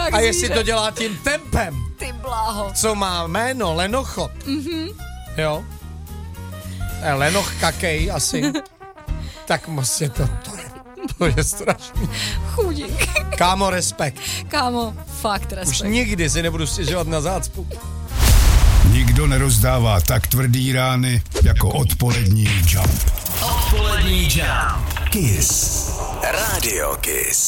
fakt A jestli zvíře. to dělá tím tempem, Ty bláho. co má jméno lenochod. Jo. Lenoch kakej asi. Tak moc je to je strašný. Chudík. Kámo, respekt. Kámo, fakt respekt. Už nikdy si nebudu stěžovat na zácpu. Nikdo nerozdává tak tvrdý rány jako odpolední Jump. Odpolední Jump. Kiss. Radio Kiss.